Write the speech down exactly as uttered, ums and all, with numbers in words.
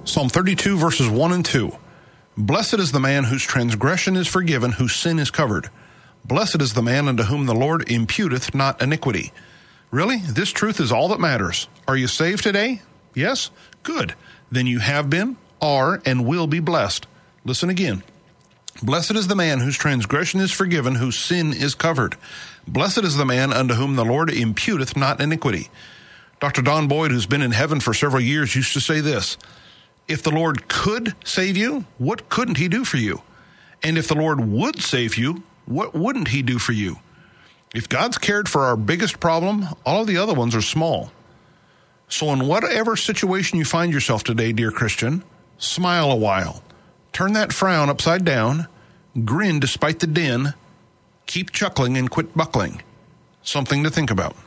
Psalm thirty-two, verses one and two. Blessed is the man whose transgression is forgiven, whose sin is covered. Blessed is the man unto whom the Lord imputeth not iniquity. Really? This truth is all that matters. Are you saved today? Yes? Good. Then you have been, are, and will be blessed. Listen again. Blessed is the man whose transgression is forgiven, whose sin is covered. Blessed is the man unto whom the Lord imputeth not iniquity. Doctor Don Boyd, who's been in heaven for several years, used to say this: if the Lord could save you, what couldn't he do for you? And if the Lord would save you, what wouldn't he do for you? If God's cared for our biggest problem, all of the other ones are small. So in whatever situation you find yourself today, dear Christian, smile a while. Turn that frown upside down. Grin despite the din. Keep chuckling and quit buckling. Something to think about.